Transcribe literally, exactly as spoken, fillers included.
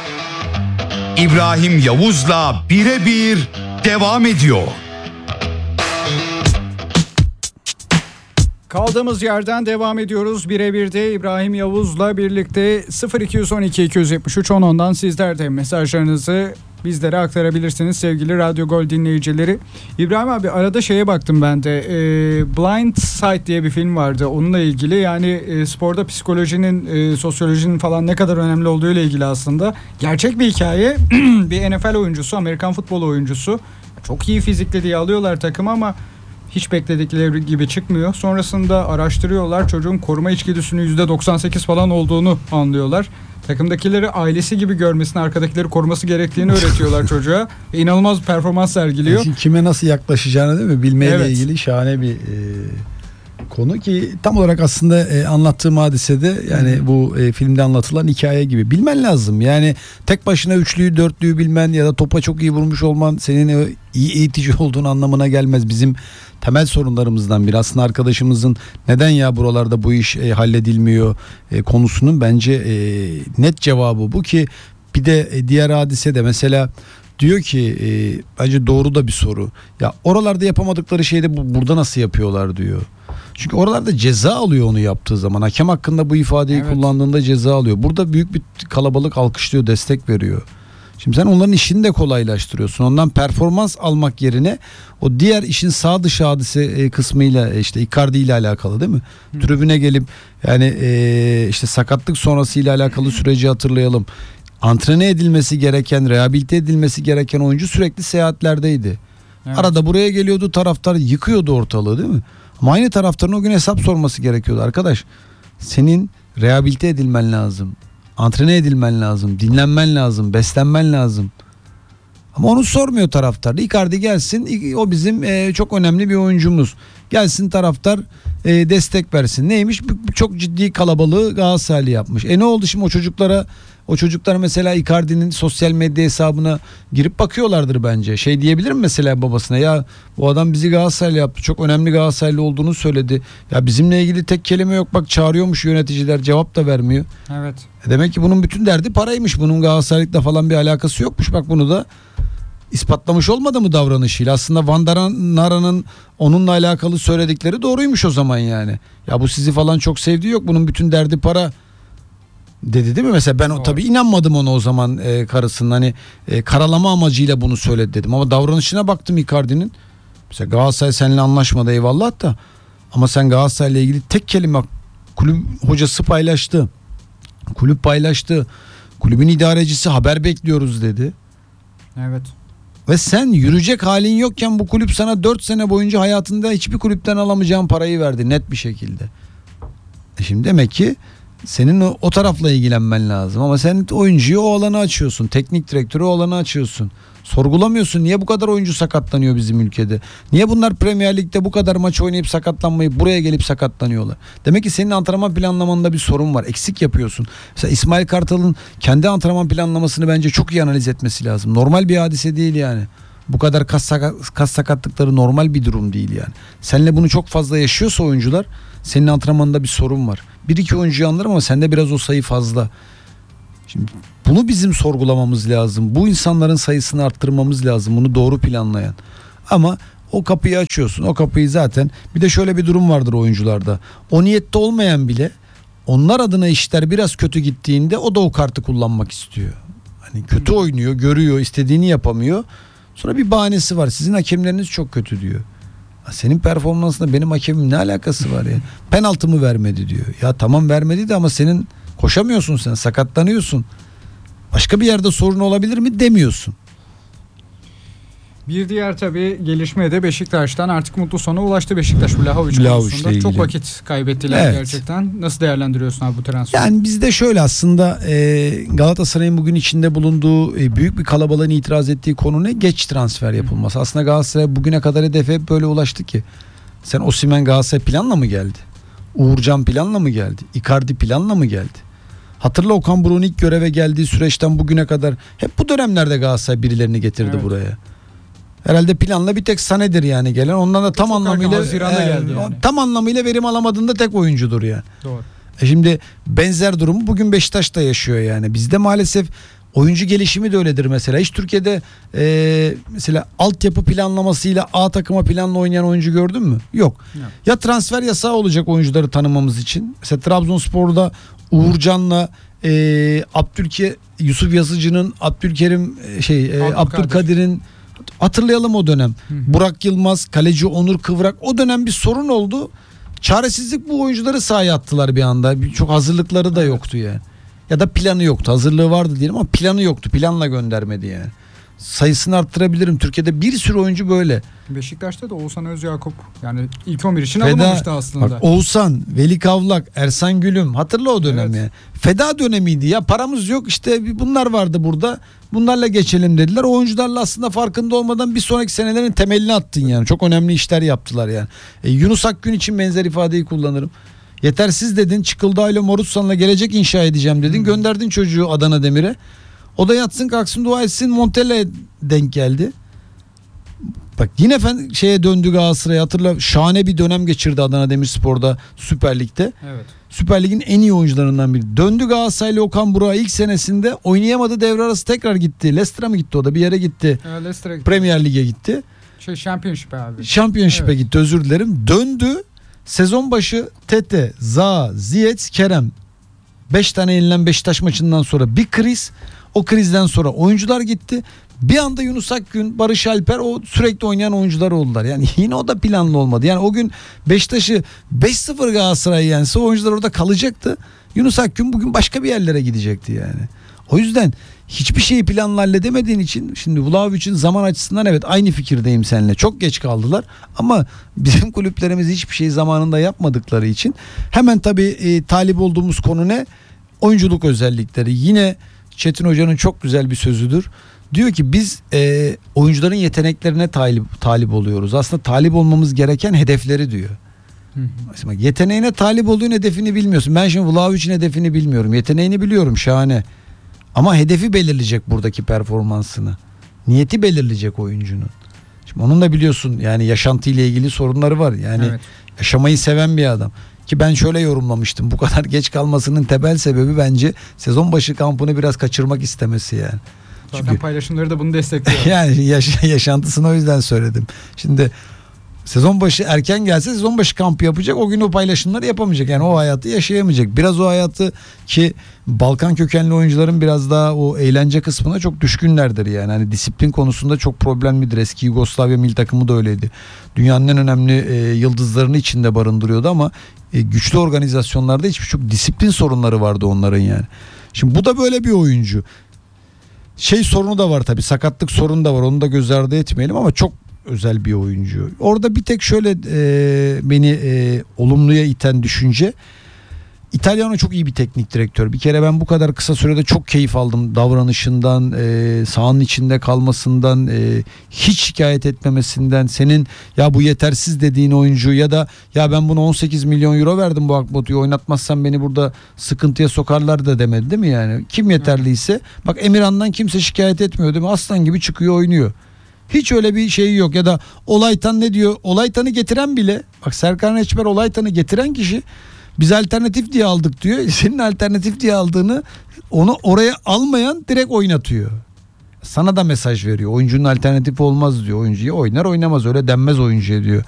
İbrahim Yavuz'la Birebir devam ediyor. Kaldığımız yerden devam ediyoruz. Birebir'de İbrahim Yavuz'la birlikte sıfır iki on iki iki yetmiş üç on ondan sizler de mesajlarınızı bizlere aktarabilirsiniz sevgili Radyo Gol dinleyicileri. İbrahim abi, arada şeye baktım ben de. E, Blind Side diye bir film vardı. Onunla ilgili, yani e, sporda psikolojinin, e, sosyolojinin falan ne kadar önemli olduğu ile ilgili aslında. Gerçek bir hikaye. Bir N F L oyuncusu, Amerikan futbol oyuncusu. Çok iyi fizikli diye alıyorlar takımı ama hiç bekledikleri gibi çıkmıyor. Sonrasında araştırıyorlar. Çocuğun koruma içgüdüsünün yüzde doksan sekiz falan olduğunu anlıyorlar. Takımdakileri ailesi gibi görmesini, arkadakileri koruması gerektiğini öğretiyorlar çocuğa. E, inanılmaz bir performans sergiliyor. Kime nasıl yaklaşacağını, değil mi? Bilmeyle Evet. ilgili şahane bir e, konu ki tam olarak aslında e, anlattığım hadisede, yani hmm. bu e, filmde anlatılan hikaye gibi. Bilmen lazım. Yani tek başına üçlüyü, dörtlüyü bilmen ya da topa çok iyi vurmuş olman senin e, iyi eğitici olduğun anlamına gelmez. Bizim temel sorunlarımızdan biri. Aslında arkadaşımızın neden ya buralarda bu iş e, halledilmiyor e, konusunun bence e, net cevabı bu ki bir de e, diğer hadise de mesela diyor ki e, bence doğru da bir soru. Ya oralarda yapamadıkları şeyde bu, burada nasıl yapıyorlar diyor. Çünkü oralarda ceza alıyor onu yaptığı zaman. Hakem hakkında bu ifadeyi evet. kullandığında ceza alıyor. Burada büyük bir kalabalık alkışlıyor, destek veriyor. Şimdi sen onların işini de kolaylaştırıyorsun. Ondan performans almak yerine o diğer işin sağ dışı hadise kısmıyla, işte Icardi ile alakalı, değil mi? Hı. Tribüne gelip yani e, işte sakatlık sonrasıyla alakalı süreci hatırlayalım. Antrene edilmesi gereken, rehabilite edilmesi gereken oyuncu sürekli seyahatlerdeydi. Evet. Arada buraya geliyordu, taraftar yıkıyordu ortalığı, değil mi? Ama aynı taraftarın o gün hesap sorması gerekiyordu. Arkadaş, senin rehabilite edilmen lazım. Antrene edilmen lazım, dinlenmen lazım, beslenmen lazım. Ama onu sormuyor taraftar. Icardi gelsin, o bizim e, çok önemli bir oyuncumuz. Gelsin taraftar e, destek versin. Neymiş? Çok ciddi kalabalığı Galatasaraylı yapmış. E ne oldu şimdi o çocuklara? O çocuklar mesela Icardi'nin sosyal medya hesabına girip bakıyorlardır bence. Şey diyebilir mi mesela babasına? Ya bu adam bizi Galatasaraylı yaptı. Çok önemli Galatasaraylı olduğunu söyledi. Ya bizimle ilgili tek kelime yok. Bak çağırıyormuş yöneticiler. Cevap da vermiyor. Evet. E demek ki bunun bütün derdi paraymış. Bunun Galatasaraylıkla falan bir alakası yokmuş. Bak bunu da ispatlamış olmadı mı davranışıyla? Aslında Van der Nara'nın onunla alakalı söyledikleri doğruymuş o zaman yani. Ya bu sizi falan çok sevdiği yok. Bunun bütün derdi para dedi, değil mi? Mesela ben o, tabii inanmadım ona o zaman e, karısının hani e, karalama amacıyla bunu söyledi dedim. Ama davranışına baktım Icardi'nin. Mesela Galatasaray seninle anlaşmadı, eyvallah da. Ama sen Galatasaray'la ilgili tek kelime, kulüp hocası paylaştı. Kulüp paylaştı. Kulübün idarecisi haber bekliyoruz dedi. Evet. Ve sen yürüyecek halin yokken bu kulüp sana dört sene boyunca hayatında hiçbir kulüpten alamayacağın parayı verdi net bir şekilde. E şimdi demek ki senin o, o tarafla ilgilenmen lazım. Ama sen oyuncuyu o alanı açıyorsun. Teknik direktörü o alanı açıyorsun. Sorgulamıyorsun. Niye bu kadar oyuncu sakatlanıyor bizim ülkede? Niye bunlar Premier Lig'de bu kadar maç oynayıp sakatlanmayıp buraya gelip sakatlanıyorlar? Demek ki senin antrenman planlamanda bir sorun var. Eksik yapıyorsun. Mesela İsmail Kartal'ın kendi antrenman planlamasını bence çok iyi analiz etmesi lazım. Normal bir hadise değil yani. Bu kadar kas, sakat, kas sakatlıkları normal bir durum değil yani. Seninle bunu çok fazla yaşıyorsa oyuncular, senin antrenmanında bir sorun var. Bir iki oyuncuyu anlarım ama sende biraz o sayı fazla. Şimdi bunu bizim sorgulamamız lazım. Bu insanların sayısını arttırmamız lazım. Bunu doğru planlayan. Ama o kapıyı açıyorsun. O kapıyı zaten, bir de şöyle bir durum vardır oyuncularda. O niyette olmayan bile onlar adına işler biraz kötü gittiğinde o da o kartı kullanmak istiyor. Hani kötü oynuyor, görüyor, istediğini yapamıyor. Sonra bir bahanesi var. Sizin hakemleriniz çok kötü diyor. Senin performansında benim hakemim ne alakası var ya? Penaltı mı vermedi diyor. Ya tamam vermedi de ama senin koşamıyorsun, sen sakatlanıyorsun. Başka bir yerde sorun olabilir mi demiyorsun. Bir diğer tabii gelişme de Beşiktaş'tan artık mutlu sona ulaştı Beşiktaş bu Vlahovic konusunda. Çok vakit kaybettiler evet. Gerçekten. Nasıl değerlendiriyorsun abi bu transferi? Yani bizde şöyle aslında e, Galatasaray'ın bugün içinde bulunduğu e, büyük bir kalabalığın itiraz ettiği konu ne? Geç transfer yapılması. Aslında Galatasaray bugüne kadar hedefe hep böyle ulaştı ki. Sen Osimhen Galatasaray planla mı geldi? Uğurcan planla mı geldi? Icardi planla mı geldi? Hatırla Okan Buruk'un ilk göreve geldiği süreçten bugüne kadar hep bu dönemlerde Galatasaray birilerini getirdi evet. buraya. Herhalde planla bir tek Sané'dir yani gelen. Ondan da tam anlamıyla e, geldi yani. tam anlamıyla verim alamadığında tek oyuncudur yani. Doğru. E şimdi benzer durumu bugün Beşiktaş'ta yaşıyor yani. Bizde maalesef Oyuncu gelişimi de öyledir mesela. Hiç Türkiye'de e, mesela altyapı planlamasıyla A takıma planla oynayan oyuncu gördün mü? Yok. Yok. Ya transfer yasağı olacak oyuncuları tanımamız için. Mesela Trabzonspor'da Uğurcan'la e, Abdülke Yusuf Yazıcı'nın Abdülkerim e, şey e, Abdülkadir. Abdülkadir'in, hatırlayalım o dönem. Hı hı. Burak Yılmaz, kaleci Onur Kıvrak, o dönem bir sorun oldu. Çaresizlik bu oyuncuları sahaya attılar bir anda. Bir- Çok hazırlıkları da yoktu yani. Ya da planı yoktu. Hazırlığı vardı diyelim ama planı yoktu. Planla göndermedi yani. Sayısını arttırabilirim. Türkiye'de bir sürü oyuncu böyle. Beşiktaş'ta da Oğuzhan Özyakup yani ilk on bir için Feda- alınmamıştı aslında. Bak, Oğuzhan, Veli Kavlak, Ersan Gülüm, hatırla o dönem Evet. yani. Feda dönemiydi ya, paramız yok işte, bunlar vardı burada, bunlarla geçelim dediler. O oyuncularla aslında farkında olmadan bir sonraki senelerin temelini attın yani. Çok önemli işler yaptılar yani. E, Yunus Akgün için benzer ifadeyi kullanırım. Yetersiz dedin, Çıkıldağ'la Morutsan'la gelecek inşa edeceğim dedin. Hmm. Gönderdin çocuğu Adana Demir'e. O da yatsın kalksın dua etsin, Montella'ya denk geldi. Bak yine fen şeye döndü Galatasaray, hatırla, şahane bir dönem geçirdi Adana Demirspor'da Süper Lig'de. Evet. Süper Lig'in en iyi oyuncularından biri. Döndü Galatasaraylı Okan Burak'a ilk senesinde, oynayamadı, devre arası tekrar gitti. Leicester'a mı gitti, o da bir yere gitti. Ee, Leicester'a gitti. Premier Lig'e gitti. Şey Championship abi. Championship'e Evet. gitti, özür dilerim. Döndü. Sezon başı Tete, Zaha, Ziyech, Kerem. beş tane yenilen Beşiktaş maçından sonra bir kriz. O krizden sonra oyuncular gitti. Bir anda Yunus Akgün, Barış Alper, o sürekli oynayan oyuncular oldular. Yani yine o da planlı olmadı. Yani o gün Beşiktaş'ı beş sıfır Galatasaray yense oyuncular orada kalacaktı. Yunus Akgün bugün başka bir yerlere gidecekti yani. O yüzden hiçbir şeyi planla halledemediğin için, şimdi Vlahovic'in zaman açısından evet aynı fikirdeyim seninle. Çok geç kaldılar ama bizim kulüplerimiz hiçbir şeyi zamanında yapmadıkları için hemen tabii e, talip olduğumuz konu ne? Oyunculuk özellikleri. Yine Çetin Hoca'nın çok güzel bir sözüdür. Diyor ki biz e, oyuncuların yeteneklerine talip, talip oluyoruz. Aslında talip olmamız gereken hedefleri diyor. Hı hı. Mesela yeteneğine talip olduğun hedefini bilmiyorsun. Ben şimdi Vlahovic'in hedefini bilmiyorum. Yeteneğini biliyorum, şahane. Ama hedefi belirleyecek buradaki performansını. Niyeti belirleyecek oyuncunun. Şimdi onun da biliyorsun yani yaşantıyla ilgili sorunları var. Yani Evet. yaşamayı seven bir adam. Ki ben şöyle yorumlamıştım. Bu kadar geç kalmasının temel sebebi bence sezon başı kampını biraz kaçırmak istemesi yani. Zaten Çünkü paylaşımları da bunu destekliyor. yani yaş- yaşantısını o yüzden söyledim. Şimdi sezon başı erken gelse sezon başı kampı yapacak. O gün o paylaşımları yapamayacak. Yani o hayatı yaşayamayacak. Biraz o hayatı, ki Balkan kökenli oyuncuların biraz daha o eğlence kısmına çok düşkünlerdir yani. Hani disiplin konusunda çok problemlidir. Eski Yugoslavya milli takımı da öyleydi. Dünyanın en önemli e, yıldızlarını içinde barındırıyordu ama e, güçlü organizasyonlarda hiçbir çok disiplin sorunları vardı onların yani. Şimdi bu da böyle bir oyuncu. Şey sorunu da var tabii, sakatlık sorunu da var, onu da göz ardı etmeyelim ama çok özel bir oyuncu. Orada bir tek şöyle e, beni e, olumluya iten düşünce, İtalyan'ın çok iyi bir teknik direktör. Bir kere ben bu kadar kısa sürede çok keyif aldım davranışından, e, sahanın içinde kalmasından, e, hiç şikayet etmemesinden. Senin ya bu yetersiz dediğin oyuncu ya da ya ben buna on sekiz milyon euro verdim bu Akbotu'yu, oynatmazsan beni burada sıkıntıya sokarlar da demedi değil mi yani? Kim yeterliyse, bak Emirhan'dan kimse şikayet etmiyor değil mi? Aslan gibi çıkıyor oynuyor. Hiç öyle bir şey yok. Ya da Olaytan ne diyor? Olaytan'ı getiren bile, bak Serkan Reçber Olaytan'ı getiren kişi, biz alternatif diye aldık diyor. Senin alternatif diye aldığını onu oraya almayan direkt oynatıyor. Sana da mesaj veriyor. Oyuncunun alternatifi olmaz diyor. Oyuncuya oynar oynamaz, öyle denmez oyuncuya diyor.